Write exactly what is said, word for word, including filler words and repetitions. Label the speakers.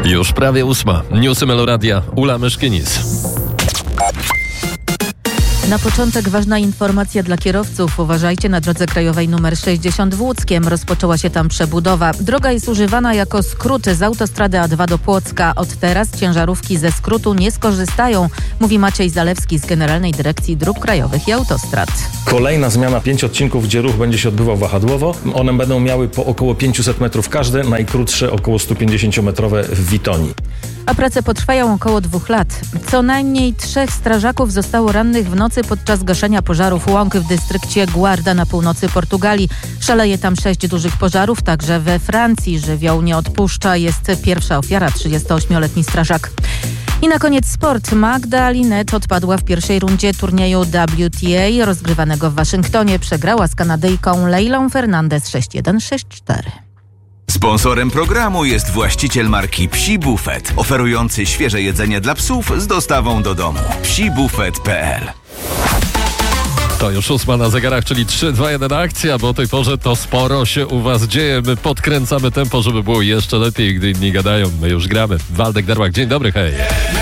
Speaker 1: Już prawie ósma. Newsy Meloradia. Ula Myszkinis.
Speaker 2: Na początek ważna informacja dla kierowców. Uważajcie, na drodze krajowej nr sześćdziesiąt w Łódzkiem rozpoczęła się tam przebudowa. Droga jest używana jako skrót z autostrady A dwa do Płocka. Od teraz ciężarówki ze skrótu nie skorzystają, mówi Maciej Zalewski z Generalnej Dyrekcji Dróg Krajowych i Autostrad.
Speaker 3: Kolejna zmiana, pięć odcinków, gdzie ruch będzie się odbywał wahadłowo. One będą miały po około pięćset metrów każde, najkrótsze około sto pięćdziesiąt metrowe w Witonii.
Speaker 2: A prace potrwają około dwóch lat. Co najmniej trzech strażaków zostało rannych w nocy podczas gaszenia pożarów łąk w dystrykcie Guarda na północy Portugalii. Szaleje tam sześć dużych pożarów, także we Francji. Żywioł nie odpuszcza. Jest pierwsza ofiara, trzydziestoośmioletni strażak. I na koniec sport. Magda Linette odpadła w pierwszej rundzie turnieju W T A rozgrywanego w Waszyngtonie. Przegrała z Kanadyjką Leilą Fernandez sześć jeden sześć cztery.
Speaker 4: Sponsorem programu jest właściciel marki Psi Buffet, oferujący świeże jedzenie dla psów z dostawą do domu. psi buffet kropka p l.
Speaker 1: To już ósma na zegarach, czyli trzy, dwa, jeden akcja, bo o tej porze to sporo się u was dzieje. My podkręcamy tempo, żeby było jeszcze lepiej, gdy inni gadają. My już gramy. Waldek Darłak, dzień dobry, hej.